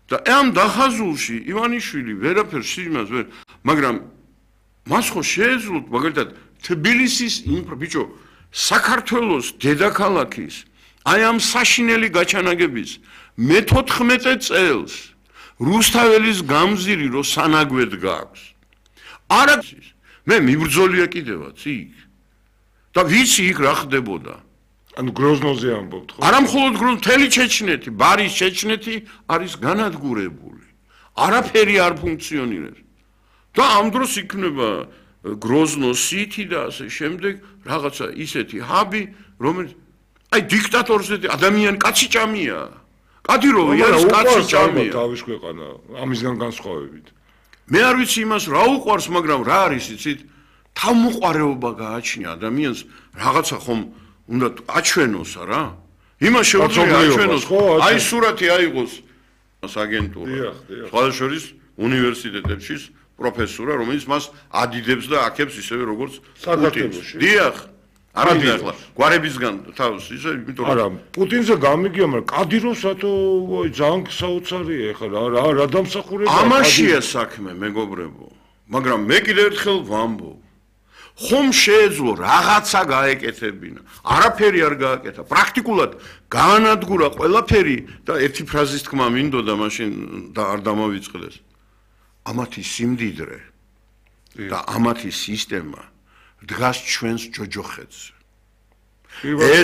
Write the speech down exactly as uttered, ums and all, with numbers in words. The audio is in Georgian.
და ამ დახაზულში ივანიშვილი ვერაფერს იმას ვერ, მაგრამ მას ხო შეეძლოთ მაგალითად თბილისის ინფრა, ბიჭო, საქართველოს დედაქალაქის აი ამ საშინელი გაჩანაგების მეთოთხმეტე წელს რუსთაველის გამზირი რო სანაგვედ გაქვს. არა მე მიბრძოლია კიდევაც იქ. და ვიცი იქ რა ხდებოდა. ანუ გროზნოზე ამბობთ ხო? არა მხოლოდ გროზნო, მთელი ჩეჩნეთი, ბარის ჩეჩნეთი არის განადგურებული. არაფერი არ ფუნქციონირებს. და ამ დროს იქნება გროზნოს სითი და ასე შემდეგ რაღაცა ისეთი ჰაბი, რომელიც აი დიქტატორზე ადამიანი კაცი ჭამია. კადიროვი არის კაცი ჭამია. თავის ქვეყანა ამისგან განსხვავებით. მე არ ვიცი იმას რა უყვარს, მაგრამ რა არის იცით? თავმოყარეობა გააჩნია ადამიანს, რაღაცა ხომ უნდა აჩვენოს რა? იმას შეუძლია აჩვენოს, აი სურათი აიღოს აგენტურა. სხვათა შორის უნივერსიტეტებში პროფესორა, რომელიც მას ადიდებს და აქებს ისევე როგორც საქართველოში. დიახ. არა ახლა გვარებისგან თავს ისე იმიტომ არა პუტინზე გამიგია მაგრამ კადიროვსათო ძალიან საოცარია ეხლა რა რა დამსახურება ამაშია საქმე მეგობრებო მაგრამ მე კიდევ ერთხელ ვამბობ ხომ შეეძლო რაღაცა გაეკეთებინა არაფერი არ გააკეთა პრაქტიკულად გაანადგურა ყველაფერი და ერთი ფრაზის თქმა მინდოდა მაშინ და არ დამავიწყდეს ამათი სიმდიდრე და ამათი სისტემა დგას ჩვენს ჯოჯოხეთზე.